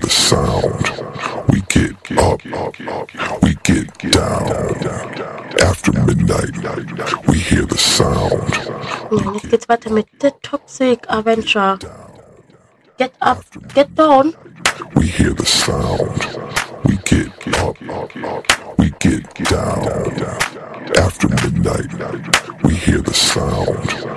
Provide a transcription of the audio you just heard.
the sound. We get up, we get down. After midnight, we hear the sound. Ja, jetzt geht's weiter mit The Toxic Avenger. Get up, get down. We hear the sound. We get up, we get down. After midnight, we hear the sound.